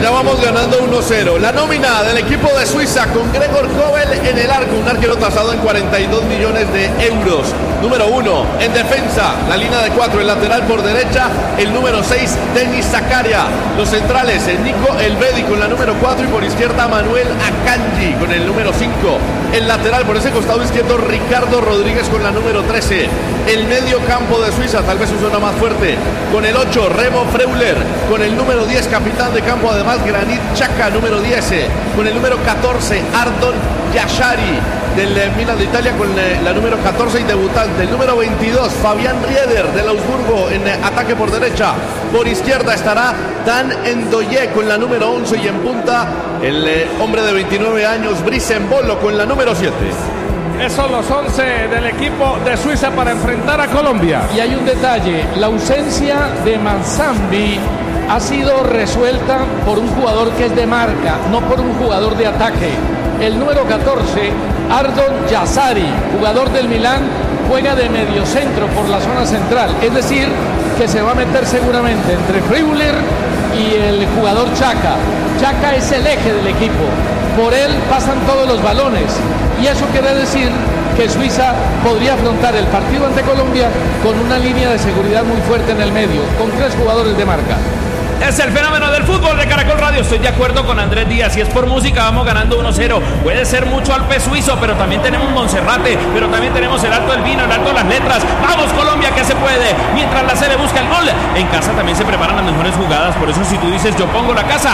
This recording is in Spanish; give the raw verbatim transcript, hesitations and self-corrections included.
ya vamos ganando uno cero. La nómina del equipo de Suiza con Gregor Kobel en el arco, un arquero tasado en cuarenta y dos millones de euros. Número uno, en defensa, la línea de cuatro, el lateral por derecha, el número seis, Denis Zakaria. Los centrales, el Nico Elvedi con la número cuatro y por izquierda Manuel Akanji con el número cinco. El lateral por ese costado izquierdo, Ricardo Rodríguez con la número trece. El medio campo de Suiza, tal vez su zona más fuerte, con el ocho, Remo Freuler, con el número diez, capitán de campo, además Granit Xhaka, número diez, con el número catorce, Ardon Yashari del Milan de Italia con la número catorce y debutante, el número veintidós, Fabián Rieder del Augsburgo en ataque por derecha. Por izquierda estará Dan Ndoye con la número once y en punta el eh, hombre de veintinueve años, Brice Embolo con la número siete. Esos son los once del equipo de Suiza para enfrentar a Colombia. Y hay un detalle, la ausencia de Manzambi ha sido resuelta por un jugador que es de marca, no por un jugador de ataque. El número catorce, Ardon Yashari, jugador del Milán, juega de mediocentro por la zona central, es decir, que se va a meter seguramente entre Freuler y el jugador Xhaka. Xhaka es el eje del equipo, por él pasan todos los balones y eso quiere decir que Suiza podría afrontar el partido ante Colombia con una línea de seguridad muy fuerte en el medio, con tres jugadores de marca. Es el fenómeno del fútbol de Caracol Radio. Estoy de acuerdo con Andrés Díaz. Si es por música, vamos ganando uno cero. Puede ser mucho Alpe suizo, pero también tenemos Monserrate, pero también tenemos el Alto del Vino, el Alto de las Letras. Vamos Colombia, que se puede. Mientras la Sele busca el gol, en casa también se preparan las mejores jugadas. Por eso si tú dices yo pongo la casa,